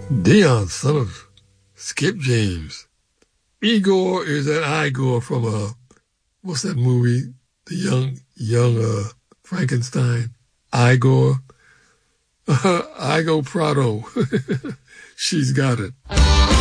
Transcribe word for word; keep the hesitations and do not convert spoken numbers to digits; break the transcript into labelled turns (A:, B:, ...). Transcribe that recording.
A: Dion, son of Skip James. Igor is that Igor from, uh, what's that movie? The young, young, uh, Frankenstein. Igor. Uh, Igor Prado. She's got it.